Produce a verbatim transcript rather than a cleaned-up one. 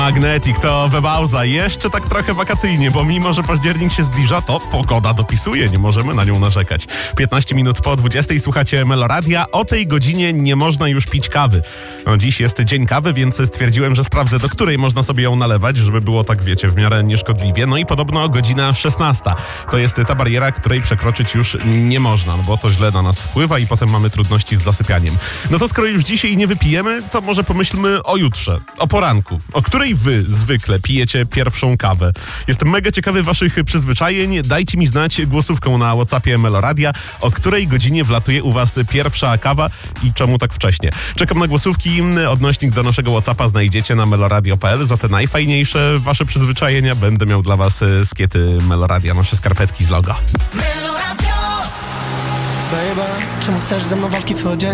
Magnetic to Webauza. Jeszcze tak trochę wakacyjnie, bo mimo, że październik się zbliża, to pogoda dopisuje. Nie możemy na nią narzekać. piętnaście minut po dwudziestej słuchacie Meloradia. O tej godzinie nie można już pić kawy. No, dziś jest dzień kawy, więc stwierdziłem, że sprawdzę, do której można sobie ją nalewać, żeby było tak, wiecie, w miarę nieszkodliwie. No i podobno godzina szesnasta. To jest ta bariera, której przekroczyć już nie można, no bo to źle na nas wpływa i potem mamy trudności z zasypianiem. No to skoro już dzisiaj nie wypijemy, to może pomyślmy o jutrze, o poranku. O której wy zwykle pijecie pierwszą kawę? Jestem mega ciekawy waszych przyzwyczajeń. Dajcie mi znać głosówką na WhatsAppie Meloradia, o której godzinie wlatuje u was pierwsza kawa i czemu tak wcześnie. Czekam na głosówki. Odnośnik do naszego WhatsAppa znajdziecie na meloradio kropka p l. Za te najfajniejsze wasze przyzwyczajenia będę miał dla was skiety Meloradia, nasze skarpetki z logo. Baby, czemu chcesz ze mną walki co dzień?